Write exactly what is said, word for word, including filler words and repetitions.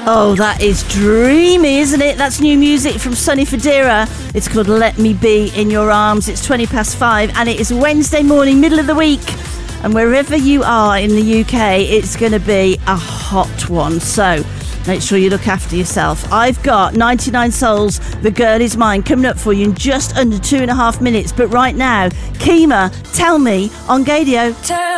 Oh, that is dreamy, isn't it? That's new music from Sonny Fodera. It's called Let Me Be in Your Arms. It's twenty past five and it is Wednesday morning, middle of the week. And wherever you are in the U K, it's going to be a hot one. So make sure you look after yourself. I've got ninety-nine Souls, The Girl Is Mine, coming up for you in just under two and a half minutes. But right now, Kima, Tell Me on Gadio.